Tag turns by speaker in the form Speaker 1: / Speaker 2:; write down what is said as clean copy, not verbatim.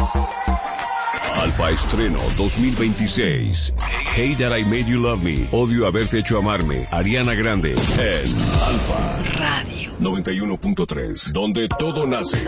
Speaker 1: Alfa Estreno 2026. Hate That I Made You Love Me. Odio haberte hecho amarme. Ariana Grande. En Alfa Radio 91.3. Donde todo nace.